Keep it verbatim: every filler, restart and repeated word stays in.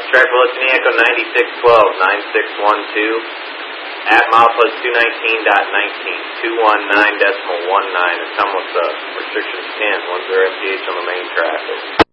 Track Velocity Echo ninety-six twelve, nine six one two, at milepost two nineteen dot nineteen, two one nine decimal one nine, and come with the restrictions ten, one zero M P H on the main traffic.